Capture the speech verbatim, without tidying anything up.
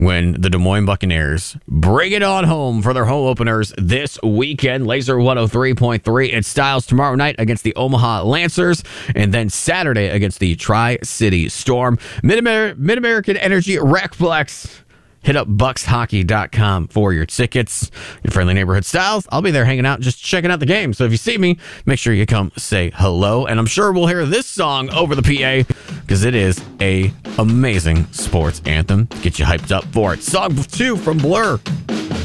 when the Des Moines Buccaneers bring it on home for their home openers this weekend. Laser one oh three point three at Styles tomorrow night against the Omaha Lancers, and then Saturday against the Tri-City Storm. Mid-Amer- Mid-American Energy Recplex. Hit up bucks hockey dot com for your tickets. Your friendly neighborhood Styles. I'll be there hanging out, just checking out the game. So if you see me, make sure you come say hello. And I'm sure we'll hear this song over the P A because it is a amazing sports anthem. Get you hyped up for it. Song two from Blur.